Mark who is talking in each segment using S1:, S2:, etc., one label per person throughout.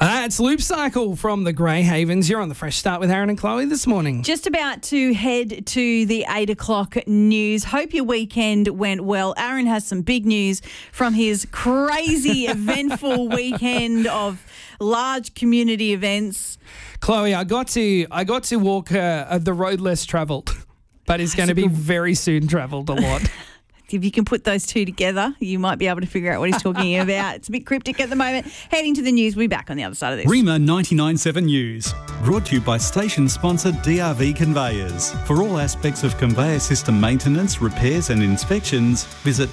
S1: It's Loop Cycle from the Grey Havens. You're on the Fresh Start with Aaron and Chloe this morning.
S2: Just about to head to the 8 o'clock news. Hope your weekend went well. Aaron has some big news from his crazy, eventful weekend of large community events.
S1: Chloe, I got to walk the road less travelled, but it's going to be very soon travelled a lot.
S2: If you can put those two together, you might be able to figure out what he's talking about. It's a bit cryptic at the moment. Heading to the news, we'll be back on the other side of this.
S3: Rima 99.7 News, brought to you by station sponsor DRV Conveyors. For all aspects of conveyor system maintenance, repairs and inspections, visit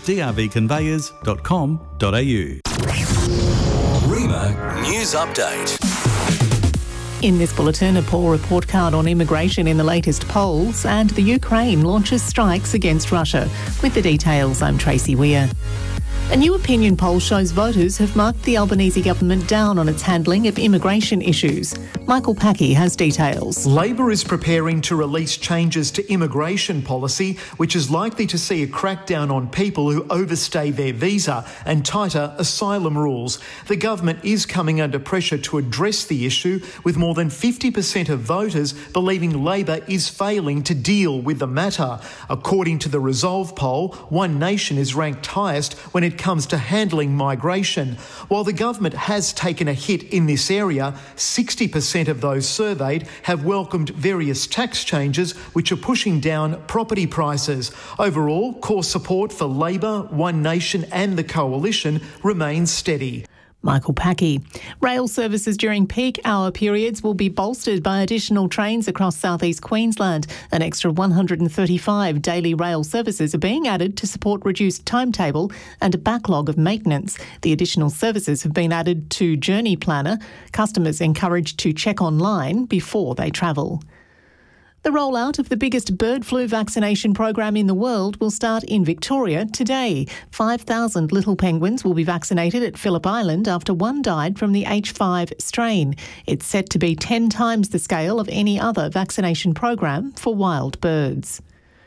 S3: drvconveyors.com.au.
S4: Rima News Update.
S5: In this bulletin, a poll report card on immigration in the latest polls, and the Ukraine launches strikes against Russia. With the details, I'm Tracy Weir. A new opinion poll shows voters have marked the Albanese government down on its handling of immigration issues. Michael Packy has details.
S6: Labor is preparing to release changes to immigration policy, which is likely to see a crackdown on people who overstay their visa and tighter asylum rules. The government is coming under pressure to address the issue, with more than 50% of voters believing Labor is failing to deal with the matter. According to the Resolve poll, One Nation is ranked highest when it comes to handling migration. While the government has taken a hit in this area, 60% of those surveyed have welcomed various tax changes which are pushing down property prices. Overall, core support for Labor, One Nation and the Coalition remains steady.
S5: Michael Packy. Rail services during peak hour periods will be bolstered by additional trains across southeast Queensland. An extra 135 daily rail services are being added to support reduced timetable and a backlog of maintenance. The additional services have been added to Journey Planner. Customers encouraged to check online before they travel. The rollout of the biggest bird flu vaccination program in the world will start in Victoria today. 5,000 little penguins will be vaccinated at Phillip Island after one died from the H5 strain. It's set to be 10 times the scale of any other vaccination program for wild birds.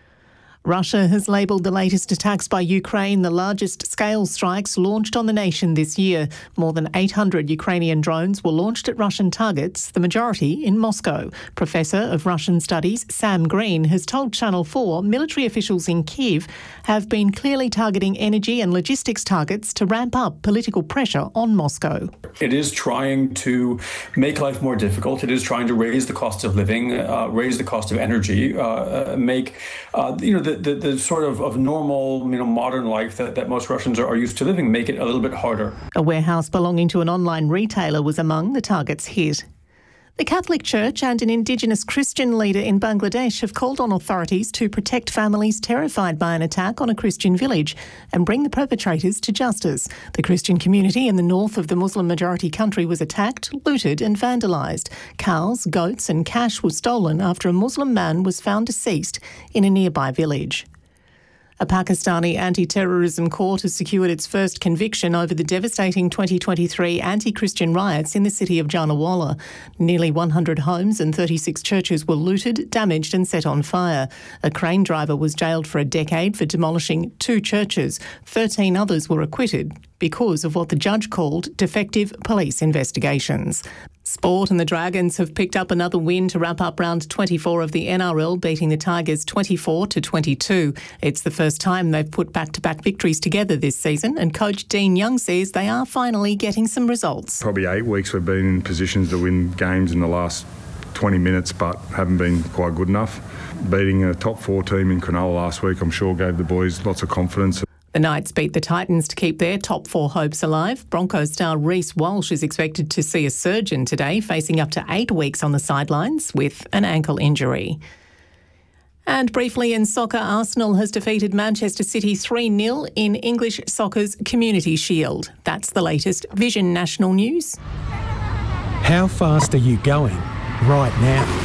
S5: Russia has labelled the latest attacks by Ukraine the largest scale strikes launched on the nation this year. More than 800 Ukrainian drones were launched at Russian targets, the majority in Moscow. Professor of Russian Studies Sam Green has told Channel 4 military officials in Kyiv have been clearly targeting energy and logistics targets to ramp up political pressure on Moscow.
S7: It is trying to make life more difficult. It is trying to raise the cost of living, raise the cost of energy, make the sort of normal, modern life that most Russians are used to living, make it a little bit harder.
S5: A warehouse belonging to an online retailer was among the targets hit. The Catholic Church and an Indigenous Christian leader in Bangladesh have called on authorities to protect families terrified by an attack on a Christian village and bring the perpetrators to justice. The Christian community in the north of the Muslim-majority country was attacked, looted and vandalised. Cows, goats and cash were stolen after a Muslim man was found deceased in a nearby village. A Pakistani anti-terrorism court has secured its first conviction over the devastating 2023 anti-Christian riots in the city of Jalnawala. Nearly 100 homes and 36 churches were looted, damaged and set on fire. A crane driver was jailed for a decade for demolishing 2 churches. 13 others were acquitted because of what the judge called defective police investigations. Sport and the Dragons have picked up another win to wrap up round 24 of the NRL, beating the Tigers 24-22. It's the first time they've put back-to-back victories together this season, and coach Dean Young says they are finally getting some results.
S8: Probably 8 weeks we've been in positions to win games in the last 20 minutes, but haven't been quite good enough. Beating a top 4 team in Cronulla last week, I'm sure gave the boys lots of confidence.
S5: The Knights beat the Titans to keep their top 4 hopes alive. Broncos star Reece Walsh is expected to see a surgeon today, facing up to 8 weeks on the sidelines with an ankle injury. And briefly in soccer, Arsenal has defeated Manchester City 3-0 in English soccer's Community Shield. That's the latest Vision National News.
S9: How fast are you going right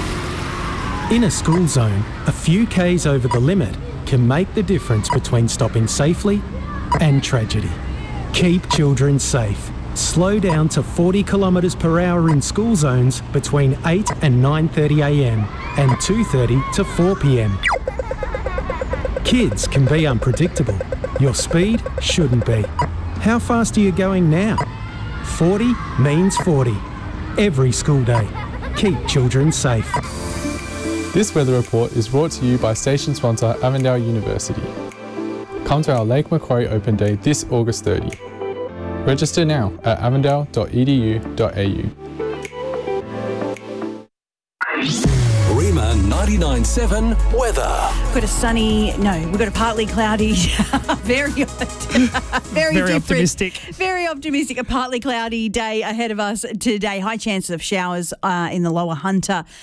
S9: now? In a school zone, a few Ks over the limit can make the difference between stopping safely and tragedy. Keep children safe. Slow down to 40 kilometres per hour in school zones between 8 and 9:30am and 2:30 to 4pm. Kids can be unpredictable. Your speed shouldn't be. How fast are you going now? 40 means 40. every school day. Keep children safe.
S10: This weather report is brought to you by station sponsor Avondale University. Come to our Lake Macquarie Open Day this August 30. Register now at avondale.edu.au.
S4: Rima 99.7 weather.
S2: We've got a partly cloudy, very different,
S1: optimistic.
S2: very optimistic. A partly cloudy day ahead of us today. High chances of showers in the lower Hunter